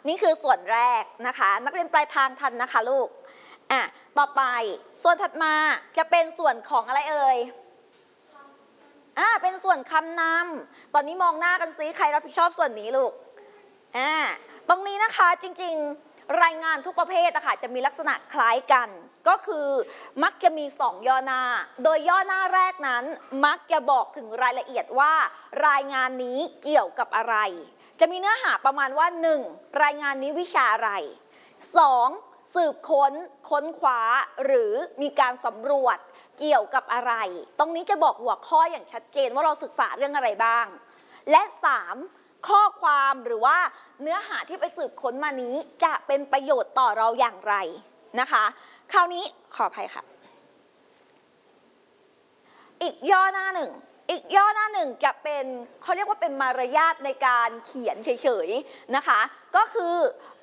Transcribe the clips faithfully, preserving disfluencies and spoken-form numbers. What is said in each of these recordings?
นี่คือส่วนแรกนะคะนักเรียนปลายทางทันนะคะลูกอ่ะต่อไปส่วนถัดมาจะเป็นส่วนของอะไรเอ่ยอ่าเป็นส่วนคำนำตอนนี้มองหน้ากันซิใครรับผิดชอบส่วนนี้ลูกอ่าตรงนี้นะคะจริงๆรายงานทุกประเภทนะคะจะมีลักษณะคล้ายกันก็คือมักจะมีสองย่อหน้าโดยย่อหน้าแรกนั้นมักจะบอกถึงรายละเอียดว่ารายงานนี้เกี่ยวกับอะไรจะมีเนื้อหาประมาณว่า หนึ่ง. รายงานนี้วิชาอะไร สอง. สืบค้นค้นคว้าหรือมีการสำรวจเกี่ยวกับอะไรตรงนี้จะบอกหัวข้ออย่างชัดเจนว่าเราศึกษาเรื่องอะไรบ้างและ สาม. ข้อความหรือว่าเนื้อหาที่ไปสืบค้นมานี้จะเป็นประโยชน์ต่อเราอย่างไรนะคะคราวนี้ขออภัยค่ะอีกย่อหน้าหนึ่งอีกย่อหน้าหนึ่งจะเป็นเขาเรียกว่าเป็นมารยาทในการเขียนเฉยๆนะคะก็คือ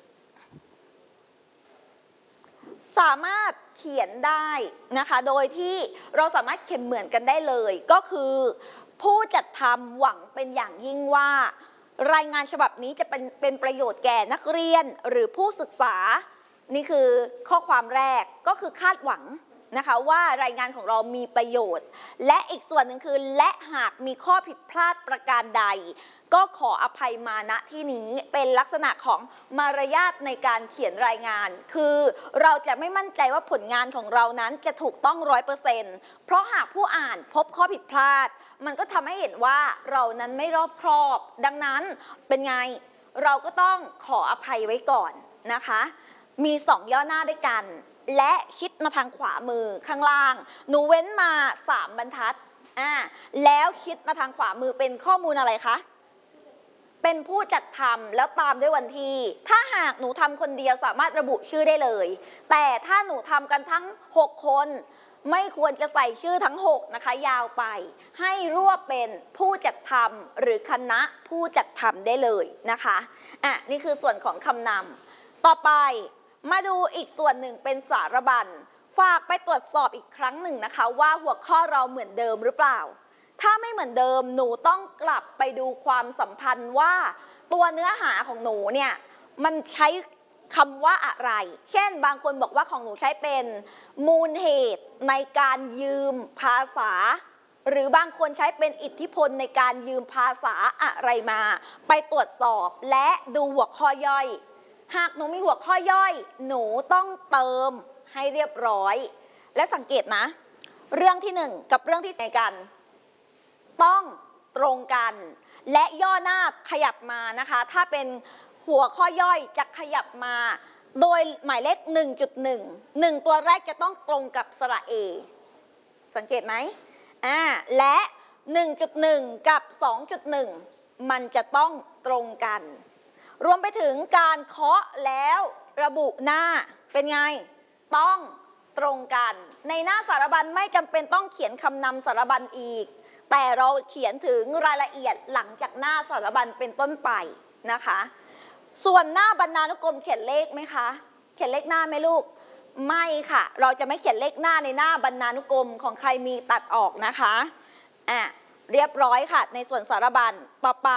สามารถเขียนได้นะคะโดยที่เราสามารถเขียนเหมือนกันได้เลยก็คือผู้จัดทำหวังเป็นอย่างยิ่งว่ารายงานฉบับนี้จะเป็นเป็นประโยชน์แก่นักเรียนหรือผู้ศึกษานี่คือข้อความแรกก็คือคาดหวังนะคะว่ารายงานของเรามีประโยชน์และอีกส่วนหนึ่งคือและหากมีข้อผิดพลาดประการใดก็ขออภัยมาณที่นี้เป็นลักษณะของมารยาทในการเขียนรายงานคือเราจะไม่มั่นใจว่าผลงานของเรานั้นจะถูกต้องร้อยเปอร์เซ็นต์เพราะหากผู้อ่านพบข้อผิดพลาดมันก็ทำให้เห็นว่าเรานั้นไม่รอบคอบดังนั้นเป็นไงเราก็ต้องขออภัยไว้ก่อนนะคะมีสองย่อหน้าด้วยกันและชิดมาทางขวามือข้างล่างหนูเว้นมาสามบรรทัดอ่าแล้วชิดมาทางขวามือเป็นข้อมูลอะไรคะเป็นผู้จัดทำแล้วตามด้วยวันที่ถ้าหากหนูทำคนเดียวสามารถระบุชื่อได้เลยแต่ถ้าหนูทำกันทั้งหกคนไม่ควรจะใส่ชื่อทั้งหกนะคะยาวไปให้รวบเป็นผู้จัดทำหรือคณะผู้จัดทำได้เลยนะคะอ่ะนี่คือส่วนของคำนำต่อไปมาดูอีกส่วนหนึ่งเป็นสารบัญฝากไปตรวจสอบอีกครั้งหนึ่งนะคะว่าหัวข้อเราเหมือนเดิมหรือเปล่าถ้าไม่เหมือนเดิมหนูต้องกลับไปดูความสัมพันธ์ว่าตัวเนื้อหาของหนูเนี่ยมันใช้คำว่าอะไรเช่นบางคนบอกว่าของหนูใช้เป็นมูลเหตุในการยืมภาษาหรือบางคนใช้เป็นอิทธิพลในการยืมภาษาอะไรมาไปตรวจสอบและดูหัวข้อย่อยหากหนูมีหัวข้อย่อยหนูต้องเติมให้เรียบร้อยและสังเกตนะเรื่องที่หนึ่งกับเรื่องที่สองกันต้องตรงกันและย่อหน้าขยับมานะคะถ้าเป็นหัวข้อย่อยจะขยับมาโดยหมายเลข หนึ่งจุดหนึ่ง หนึ่งตัวแรกจะต้องตรงกับสระเอสังเกตไหมอ่าและ หนึ่งจุดหนึ่ง กับ สองจุดหนึ่ง มันจะต้องตรงกันรวมไปถึงการเคาะแล้วระบุหน้าเป็นไงต้องตรงกันในหน้าสารบัญไม่จำเป็นต้องเขียนคำนำสารบัญอีกแต่เราเขียนถึงรายละเอียดหลังจากหน้าสารบัญเป็นต้นไปนะคะส่วนหน้าบรรณานุกรมเขียนเลขไหมคะเขียนเลขหน้าไหมลูกไม่ค่ะเราจะไม่เขียนเลขหน้าในหน้าบรรณานุกรมของใครมีตัดออกนะคะอ่ะเรียบร้อยค่ะในส่วนสารบัญต่อไป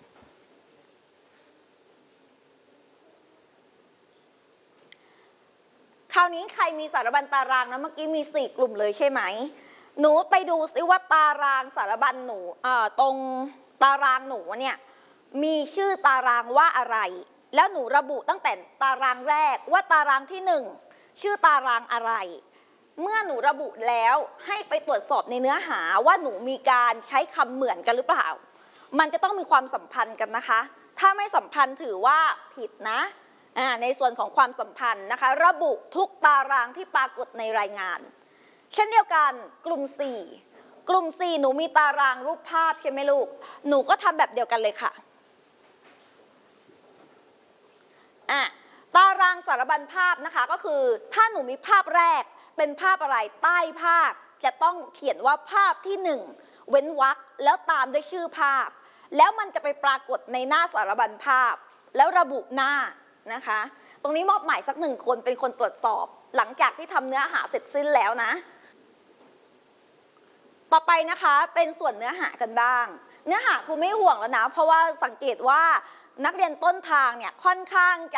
คราวนี้ใครมีสารบัญตารางนะเมื่อกี้มีสี่กลุ่มเลยใช่ไหมหนูไปดูซิว่าตารางสารบัญหนูอ่าตรงตารางหนูเนี่ยมีชื่อตารางว่าอะไรแล้วหนูระบุตั้งแต่ตารางแรกว่าตารางที่หนึ่งชื่อตารางอะไรเมื่อหนูระบุแล้วให้ไปตรวจสอบในเนื้อหาว่าหนูมีการใช้คำเหมือนกันหรือเปล่ามันจะต้องมีความสัมพันธ์กันนะคะถ้าไม่สัมพันธ์ถือว่าผิดนะในส่วนของความสัมพันธ์นะคะระบุทุกตารางที่ปรากฏในรายงานเช่นเดียวกันกลุ่มสี่กลุ่มสี่หนูมีตารางรูปภาพใช่ไหมลูกหนูก็ทำแบบเดียวกันเลยค่ะอ่ะตารางสารบัญภาพนะคะก็คือถ้าหนูมีภาพแรกเป็นภาพอะไรใต้ภาพจะต้องเขียนว่าภาพที่หนึ่งเว้นวรรคแล้วตามด้วยชื่อภาพแล้วมันจะไปปรากฏในหน้าสารบัญภาพแล้วระบุหน้านะคะตรงนี้มอบหมายสักหนึ่งคนเป็นคนตรวจสอบหลังจากที่ทำเนื้อหาเสร็จสิ้นแล้วนะต่อไปนะคะเป็นส่วนเนื้อหากันบ้างเนื้อหาครูไม่ห่วงแล้วนะเพราะว่าสังเกตว่านักเรียนต้นทางเนี่ยค่อนข้างจะ